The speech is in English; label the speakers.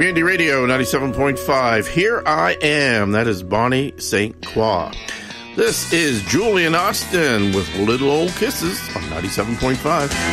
Speaker 1: Community Radio 97.5. Here I Am. That is Bonnie St. Croix. This is Julian Austin with Little Old Kisses on 97.5.